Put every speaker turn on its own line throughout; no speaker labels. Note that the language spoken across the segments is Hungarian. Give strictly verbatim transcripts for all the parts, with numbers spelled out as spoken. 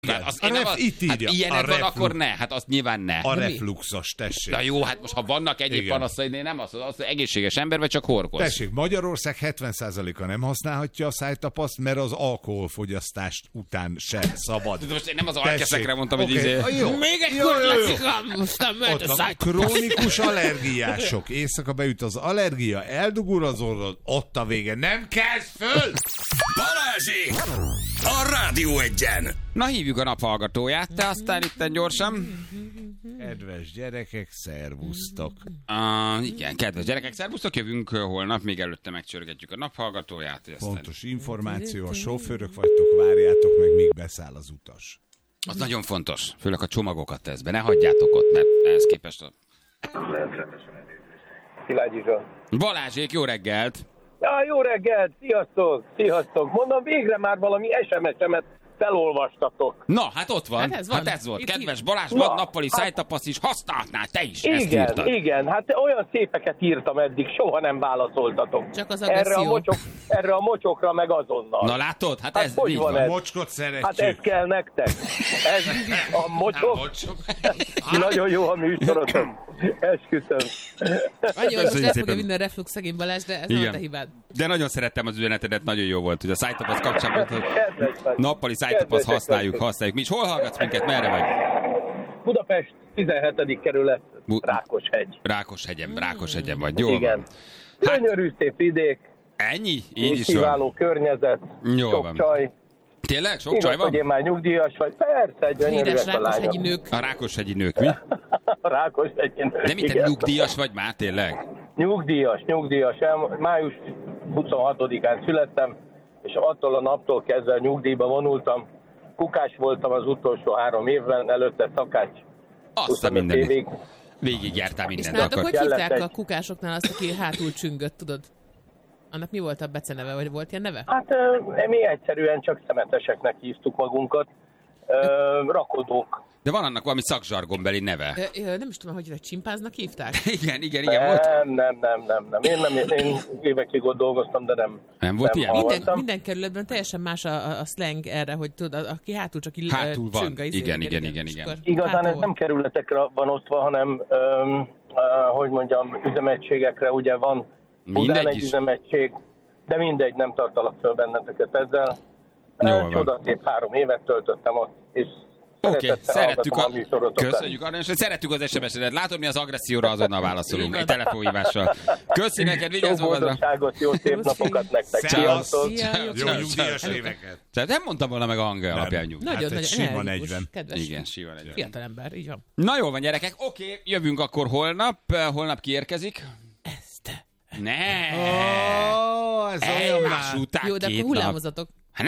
Hát, az,
a ref,
az,
itt írja.
Hát ilyenek van, akkor ne. Hát azt nyilván ne.
A refluxos, tessék.
Na jó, hát most ha vannak egyéb panaszai, nem az, az, az egészséges ember, vagy csak horkoz.
Tessék, Magyarország hetven százaléka nem használhatja a szájtapaszt, mert az alkoholfogyasztást után se szabad.
Most én nem az alkeszekre mondtam,
okay.
hogy izé...
Jó.
Még egy korlacikám, most nem mehet a szájtapaszt.
Krónikus allergiások. Éjszaka beüt az allergia, eldugul az orrod, ott a vége. Nem kezd föl!
Balázsék! A Rádió Egyen!
Na, hívjuk a naphallgatóját, te aztán itten gyorsan.
Kedves gyerekek, szervusztok.
Uh, igen, kedves gyerekek, szervusztok, jövünk holnap, még előtte megcsörgetjük a naphallgatóját.
Fontos információ, a sofőrök vagytok, várjátok meg, míg beszáll az utas.
Az nagyon fontos, főleg a csomagokat tesz be, ne hagyjátok ott, mert ehhez képest a...
Szilágyi Zsolt.
Balázsék, jó reggelt!
Ja, jó reggelt, sziasztok, sziasztok. Mondom, végre már valami es em es-emet felolvastatok.
Na, hát ott van.
Hát ez, van.
Hát ez volt.
Itt
Kedves
így.
Balázs,
Na,
van nappali
hát...
szájtapasz is, használhatnál te is. Ezt
Igen,
írtad.
igen, hát olyan szépeket írtam eddig, soha nem válaszoltatok.
Csak az
erre a,
agresszió.
mocsok, erre a mocsokra meg azonnal.
Na látod? Hát,
Hát
ez
hogy
így
van
van.
ez?
A mocskot szeretjük.
Hát ez kell nektek. Ez a mocsok. Nagyon jó a műsorotok. Esküszöm.
Annyi, hogy most
Köszönjük
el fogja
szépen.
vinni a reflux szegény Balázs, de ez nem a te hibád.
De nagyon szerettem az üzenetedet, nagyon jó volt, hogy a szájtapasz kapcsolatban, hogy
Kedves vagy.
nappali szájtapasz
Kedvesek
használjuk,
vagytok.
használjuk. Mi is hol hallgatsz minket, merre vagy?
Budapest tizenhetedik kerület,
Bu-
Rákoshegy.
Rákoshegyen, Rákoshegyen vagy, jól
Igen.
van.
Gyönyörű szép vidék,
Ennyi? Így is van.
kiváló környezet,
Jól
sok
van.
csaj.
Tényleg? Sok
Igaz,
csaj
hogy én
van?
már nyugdíjas vagy. Persze, gyönyörűek
Édes
a
rákoshegyi
lányok.
nők.
A Rákoshegyi nők, mi?
Rákoshegyi nők,
De mit, te
igen.
nyugdíjas vagy már tényleg?
Nyugdíjas, nyugdíjas. El- Május huszonhatodikán születtem, és attól a naptól kezdve nyugdíjba vonultam. Kukás voltam az utolsó három évben, előtte szakács.
Azt a
huszonöt
minden.
évig.
Végigjártál
És
mindent
nálatok
akkor.
hogy
Kellett
hívták
egy-
a kukásoknál azt, aki hátul csüngött, tudod? Annak mi volt a beceneve, vagy volt ilyen neve?
Hát ö, mi egyszerűen csak szemeteseknek hívtuk magunkat. Ö, rakodók.
De van annak valami szakzsargonbeli neve.
Ö, ö, nem is tudom, hogy egy csimpáznak hívták?
Igen, igen, igen, volt.
Nem, nem, nem, nem, nem. Én, nem, én évekig ott dolgoztam, de nem.
Nem volt ilyen?
hallottam.
Minden, minden kerületben teljesen más a, a, a slang erre, hogy tudod, aki hátul csak így
Hátul van.
csüng a izé,
Igen, igen, igen,
és
igen.
akkor
Igazán
hátul
ez nem kerületekre van osztva, hanem, öm, uh, hogy mondjam, üzemegységekre, ugye van
Mindegy
Budán egy
is.
üzemegység, de mindegy, nem tartalak föl benneteket ezzel.
Jól
Ö,
van.
Csodaszép három évet töltöttem ott, és
Oké, okay,
szeretettel
szerettük
hallgatom
a...
a műsorotokat.
Köszönjük, Arra, és szerettük az es em es-edet. Látod, mi az agresszióra azonnal válaszolunk.
Igen.
Egy telefonhívással. Köszi neked,
Sok
vigyázz magadra.
boldogságot, jó szép napokat nektek.
Sziasztok.
Sziasztok!
Szia, jó
Jó
Ciao,
nyugdíjas
ciao.
éveket.
Tehát nem mondtam volna meg a hangja
Nem.
alapján nyugdíj.
Nagyon,
Hát egy
nagyon
sima
energikus,
negyven.
kedves.
Igen, síva legyen.
Fiatal ember, így van.
Na jól van, gyerekek. Oké, okay, jövünk akkor holnap. Holnap kiérkezik.
Ezt.
Ne!
Ó, ez olyan
Egymás
már.
után
Jó, de
két
akkor
nap.
hullámozatok.
Hát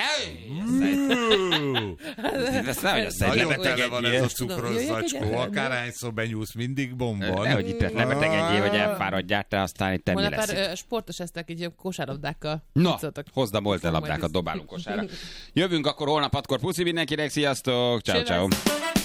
ne! Ezt nem, hogy azt
Nagyon
ne
tele van ez a
Tudom,
cukros
jöjjek
zacskó.
egyet?
Akárhányszor benyúlsz, mindig bomban.
Nehogy itt ne betegedjél, hogy elfáradjál, te aztán itt mi
Holnap
lesz.
már ö, sportos eztek, így kosárlabdákkal.
Na,
játszottak.
hozd a moltelabdákat, dobálunk kosára. Jövünk akkor holnap hatkor. Puszi mindenkinek, sziasztok! Ciao, ciao.
Csövasz.